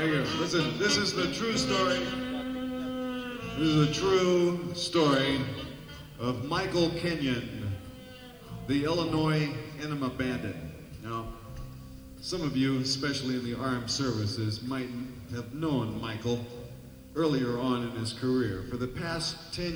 Thank you. Listen, this is the true story. This is a true story of Michael Kenyon, the Illinois Enema Bandit. Now, some of you, especially in the armed services, might have known Michael earlier on in his career. For the past 10